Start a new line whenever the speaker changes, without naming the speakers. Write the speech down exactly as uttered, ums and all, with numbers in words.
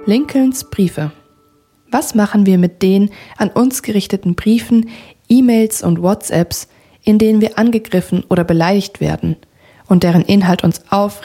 Lincolns Briefe. Was machen wir mit den an uns gerichteten Briefen, E-Mails und WhatsApps, in denen wir angegriffen oder beleidigt werden und deren Inhalt uns aufregt